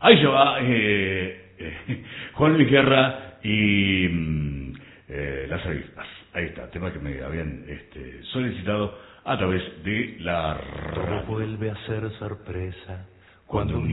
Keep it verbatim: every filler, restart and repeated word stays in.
Ahí se va eh, eh, Juan Luis Guerra y mm, eh, Las Avispas. Ahí está, tema que me habían este, solicitado a través de la radio. Todo vuelve a ser sorpresa cuando un